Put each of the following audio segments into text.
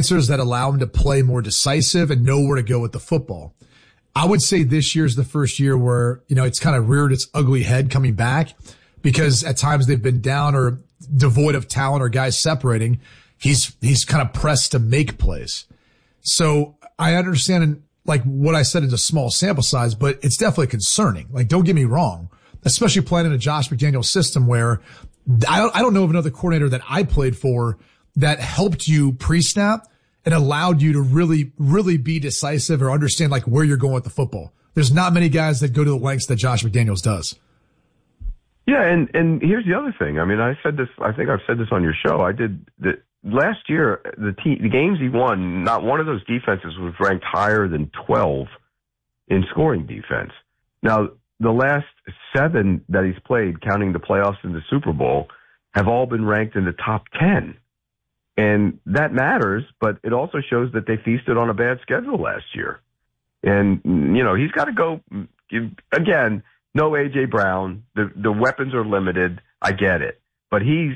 answers that allow him to play more decisive and know where to go with the football. I would say this year's the first year where, it's kind of reared its ugly head coming back because at times they've been down or devoid of talent or guys separating. He's kind of pressed to make plays. So I understand like what I said is a small sample size, but it's definitely concerning. Like, don't get me wrong, especially playing in a Josh McDaniels system where I don't know of another coordinator that I played for that helped you pre-snap and allowed you to really, really be decisive or understand like where you're going with the football. There's not many guys that go to the lengths that Josh McDaniels does. Yeah, and here's the other thing. I mean, I think I've said this on your show. Last year, the games he won, not one of those defenses was ranked higher than 12 in scoring defense. Now, the last 7 that he's played, counting the playoffs and the Super Bowl, have all been ranked in the top 10. And that matters, but it also shows that they feasted on a bad schedule last year. And, he's got to go, again, no A.J. Brown. The weapons are limited. I get it. But he's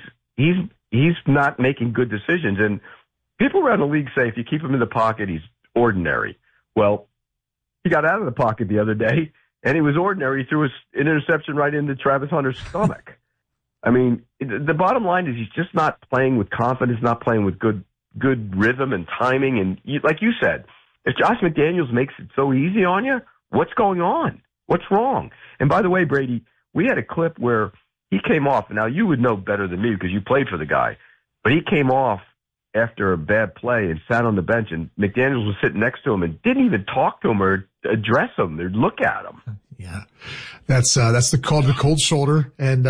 not making good decisions. And people around the league say if you keep him in the pocket, he's ordinary. Well, he got out of the pocket the other day, and he was ordinary. He threw an interception right into Travis Hunter's stomach. I mean, the bottom line is he's just not playing with confidence, not playing with good rhythm and timing. And like you said, if Josh McDaniels makes it so easy on you, what's going on? What's wrong? And by the way, Brady, we had a clip where he came off. Now, you would know better than me because you played for the guy. But he came off after a bad play and sat on the bench, and McDaniels was sitting next to him and didn't even talk to him or address him or look at him. Yeah, that's the cold shoulder. And,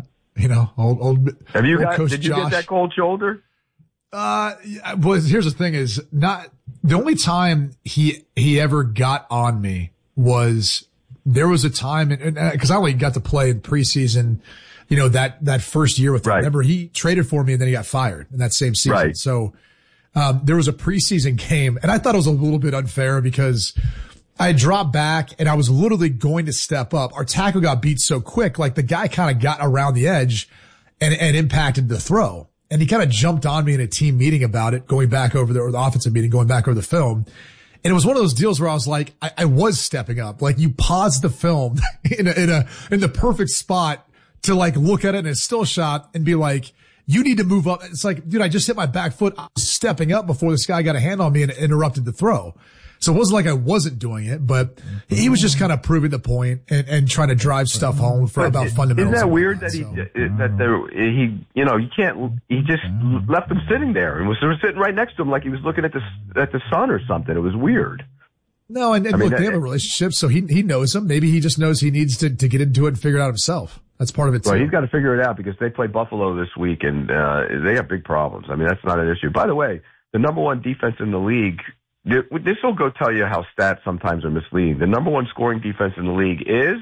old Have you old did you get that cold shoulder? Well, here's the thing is not the only time he ever got on me was there was a time, and cause I only got to play in preseason, that first year with him. Right. Remember, he traded for me and then he got fired in that same season. Right. So, there was a preseason game and I thought it was a little bit unfair because I dropped back and I was literally going to step up. Our tackle got beat so quick, like the guy kind of got around the edge and impacted the throw. And he kind of jumped on me in a team meeting about it, or the offensive meeting, going back over the film. And it was one of those deals where I was like, I was stepping up. Like you pause the film in the perfect spot to like look at it in a still shot and be like, you need to move up. It's like, dude, I just hit my back foot. I was stepping up before this guy got a hand on me and interrupted the throw. So it wasn't like I wasn't doing it, but he was just kind of proving the point and trying to drive stuff home about fundamentals. Isn't that weird that he just left him sitting there and was sitting right next to him like he was looking at the sun or something? It was weird. No, and look, they have a relationship, so he knows him. Maybe he just knows he needs to get into it and figure it out himself. That's part of it too. Well, he's got to figure it out because they play Buffalo this week and they have big problems. I mean, that's not an issue. By the way, the number one defense in the league. This will go tell you how stats sometimes are misleading. The number one scoring defense in the league is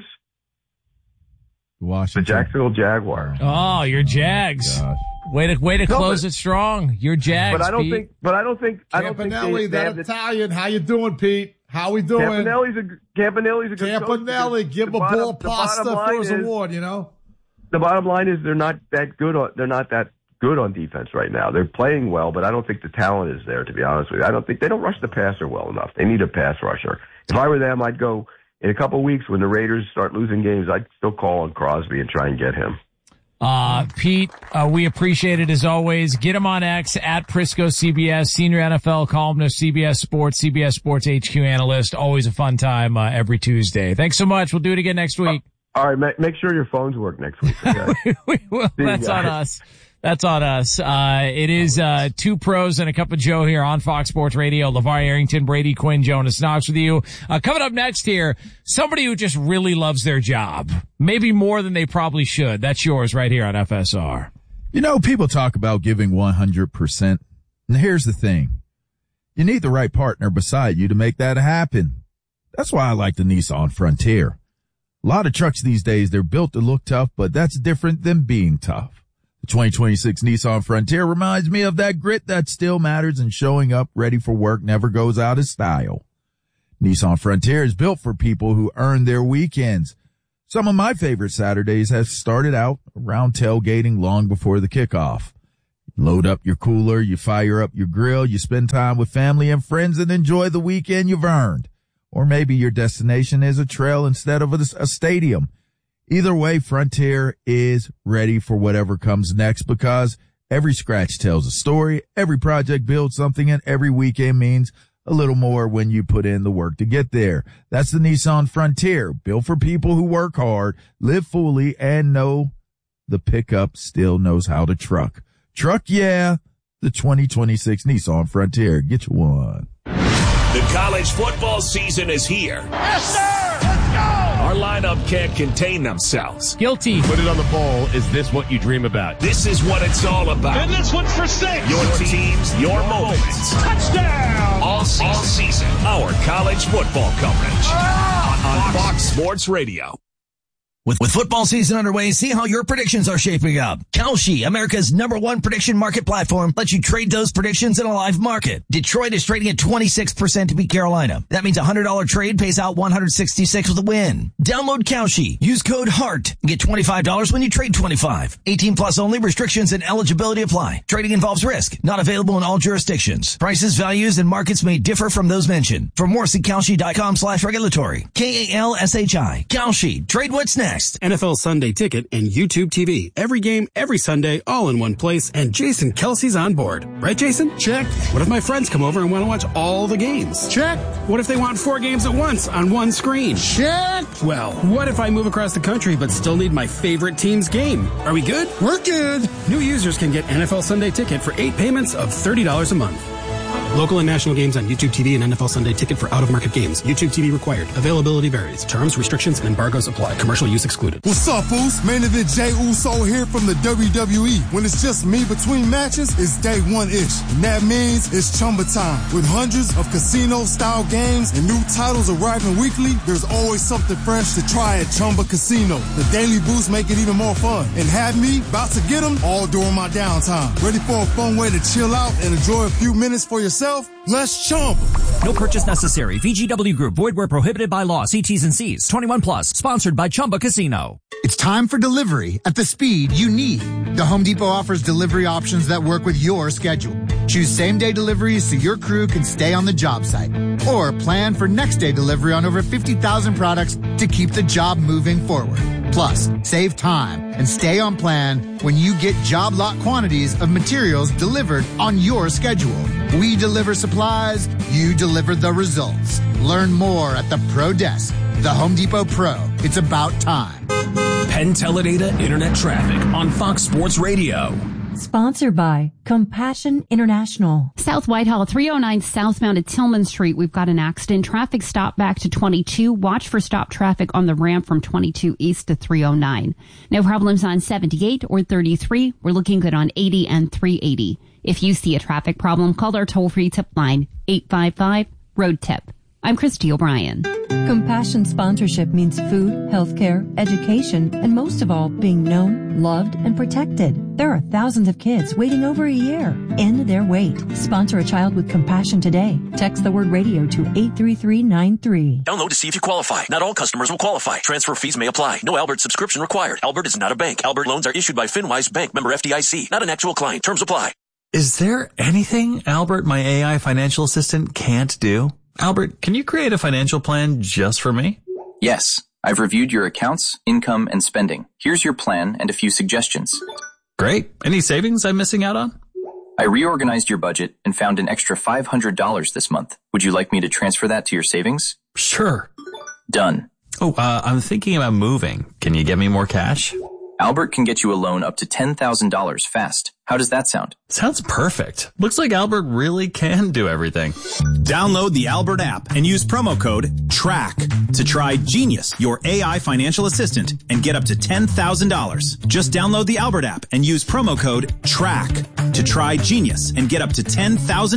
Washington. The Jacksonville Jaguars. Oh, your Jags. Oh, way to close it strong. Your Jags. But I don't think Campanelli, that Italian. How you doing, Pete? How we doing? Campanelli's a good Campanelli, give him a bowl of pasta for his award, The bottom line is they're not that good on defense right now. They're playing well, but I don't think the talent is there, to be honest with you. I don't think they don't rush the passer well enough. They need a pass rusher. If I were them, I'd go in a couple of weeks when the Raiders start losing games, I'd still call on Crosby and try and get him. Pete, we appreciate it as always. Get him on X at Prisco CBS, senior NFL columnist, CBS Sports HQ analyst. Always a fun time every Tuesday. Thanks so much. We'll do it again next week. All right, make sure your phones work next week. Okay? We will. That's on us. That's on us. It is two pros and a cup of Joe here on Fox Sports Radio. LeVar Arrington, Brady Quinn, Jonas Knox with you. Coming up next here, somebody who just really loves their job. Maybe more than they probably should. That's yours right here on FSR. People talk about giving 100%. And here's the thing. You need the right partner beside you to make that happen. That's why I like the Nissan Frontier. A lot of trucks these days, they're built to look tough, but that's different than being tough. The 2026 Nissan Frontier reminds me of that grit that still matters, and showing up ready for work never goes out of style. Nissan Frontier is built for people who earn their weekends. Some of my favorite Saturdays have started out around tailgating long before the kickoff. Load up your cooler, you fire up your grill, you spend time with family and friends and enjoy the weekend you've earned. Or maybe your destination is a trail instead of a stadium. Either way, Frontier is ready for whatever comes next because every scratch tells a story, every project builds something, and every weekend means a little more when you put in the work to get there. That's the Nissan Frontier, built for people who work hard, live fully, and know the pickup still knows how to truck. Truck, yeah, the 2026 Nissan Frontier. Get you one. The college football season is here. Yes, sir! Let's go! Our lineup can't contain themselves. Guilty. Put it on the poll. Is this what you dream about? This is what it's all about. And this one's for 6. Your teams, your moments. Touchdown! All season. Our college football coverage on Fox Sports Radio. With football season underway, see how your predictions are shaping up. Kalshi, America's #1 prediction market platform, lets you trade those predictions in a live market. Detroit is trading at 26% to beat Carolina. That means a $100 trade pays out $166 with a win. Download Kalshi. Use code HEART and get $25 when you trade $25. 18 plus only. Restrictions and eligibility apply. Trading involves risk. Not available in all jurisdictions. Prices, values, and markets may differ from those mentioned. For more, see Kalshi.com/regulatory. KALSHI. Kalshi. Trade what's next. NFL Sunday Ticket and YouTube TV. Every game, every Sunday, all in one place, and Jason Kelsey's on board. Right, Jason? Check. What if my friends come over and want to watch all the games? Check. What if they want 4 games at once on one screen? Check. Well, what if I move across the country but still need my favorite team's game? Are we good? We're good. New users can get NFL Sunday Ticket for 8 payments of $30 a month. Local and national games on YouTube TV and NFL Sunday Ticket for out-of-market games. YouTube TV required. Availability varies. Terms, restrictions, and embargoes apply. Commercial use excluded. What's up, Foos? Main event Jey Uso here from the WWE. When it's just me between matches, it's day one-ish. And that means it's Chumba time. With hundreds of casino-style games and new titles arriving weekly, there's always something fresh to try at Chumba Casino. The daily boosts make it even more fun. And have me about to get them all during my downtime. Ready for a fun way to chill out and enjoy a few minutes for yourself? Let's Chumba. No purchase necessary. VGW Group. Void where prohibited by law. See T's and C's. 21 plus. Sponsored by Chumba Casino. It's time for delivery at the speed you need. The Home Depot offers delivery options that work with your schedule. Choose same-day deliveries so your crew can stay on the job site. Or plan for next-day delivery on over 50,000 products to keep the job moving forward. Plus, save time and stay on plan when you get job lot quantities of materials delivered on your schedule. We deliver supplies, you deliver the results. Learn more at the Pro Desk. The Home Depot Pro. It's about time. Penn Teledata Internet Traffic on Fox Sports Radio. Sponsored by Compassion International. South Whitehall, 309 southbound at Tillman Street. We've got an accident. Traffic stop back to 22. Watch for stop traffic on the ramp from 22 east to 309. No problems on 78 or 33. We're looking good on 80 and 380. If you see a traffic problem, call our toll-free tip line, 855-ROAD-TIP. I'm Christy O'Brien. Compassion sponsorship means food, healthcare, education, and most of all, being known, loved, and protected. There are thousands of kids waiting over a year. End their wait. Sponsor a child with compassion today. Text the word radio to 83393. Download to see if you qualify. Not all customers will qualify. Transfer fees may apply. No Albert subscription required. Albert is not a bank. Albert loans are issued by FinWise Bank, member FDIC. Not an actual client. Terms apply. Is there anything Albert, my AI financial assistant, can't do? Albert, can you create a financial plan just for me? Yes. I've reviewed your accounts, income, and spending. Here's your plan and a few suggestions. Great. Any savings I'm missing out on? I reorganized your budget and found an extra $500 this month. Would you like me to transfer that to your savings? Sure. Done. Oh, I'm thinking about moving. Can you get me more cash? Albert can get you a loan up to $10,000 fast. How does that sound? Sounds perfect. Looks like Albert really can do everything. Download the Albert app and use promo code TRACK to try Genius, your AI financial assistant, and get up to $10,000. Just download the Albert app and use promo code TRACK to try Genius and get up to $10,000.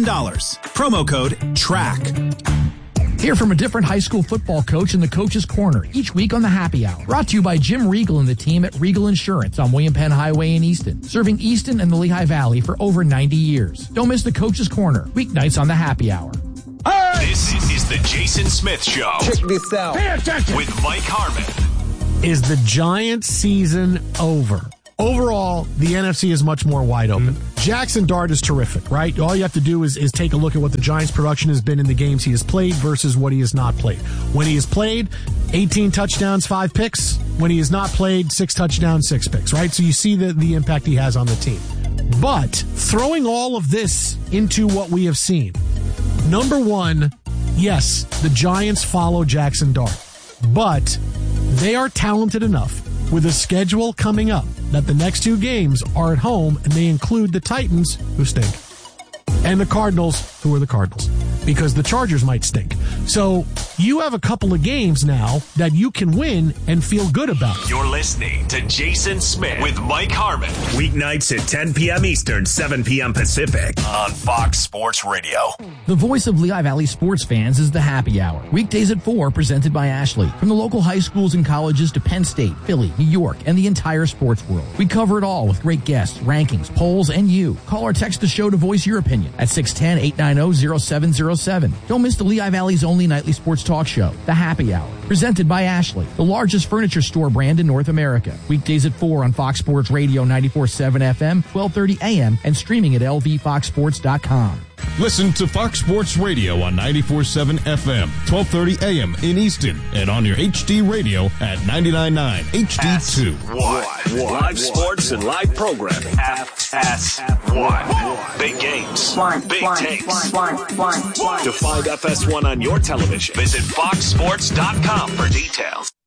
Promo code TRACK. Hear from a different high school football coach in the Coach's Corner each week on the Happy Hour. Brought to you by Jim Regal and the team at Regal Insurance on William Penn Highway in Easton. Serving Easton and the Lehigh Valley for over 90 years. Don't miss the Coach's Corner, weeknights on the Happy Hour. This is the Jason Smith Show. Check this out. Pay attention. With Mike Harmon. Is the Giants season over? Overall, the NFC is much more wide open. Jackson Dart is terrific, right? All you have to do is take a look at what the Giants' production has been in the games he has played versus what he has not played. When he has played, 18 touchdowns, 5 picks. When he has not played, 6 touchdowns, 6 picks, right? So you see the impact he has on the team. But throwing all of this into what we have seen, number one, yes, the Giants follow Jackson Dart, but they are talented enough with a schedule coming up that the next 2 games are at home, and they include the Titans, who stink, and the Cardinals, who are the Cardinals, because the Chargers might stink. So you have a couple of games now that you can win and feel good about. You're listening to Jason Smith with Mike Harmon. Weeknights at 10 p.m. Eastern, 7 p.m. Pacific on Fox Sports Radio. The voice of Lehigh Valley sports fans is the Happy Hour. Weekdays at 4, presented by Ashley. From the local high schools and colleges to Penn State, Philly, New York, and the entire sports world. We cover it all with great guests, rankings, polls, and you. Call or text the show to voice your opinion at 610-890-0707. Don't miss the Lehigh Valley's only nightly sports talk show, The Happy Hour, presented by Ashley, the largest furniture store brand in North America. Weekdays at 4 on Fox Sports Radio 94.7 FM, 12:30 a.m., and streaming at lvfoxsports.com. Listen to Fox Sports Radio on 94.7 FM, 12:30 a.m. in Easton, and on your HD radio at 99.9 HD2. F1. Live sports and live programming. FS1. Big games. Big takes. To find FS1 on your television, visit foxsports.com for details.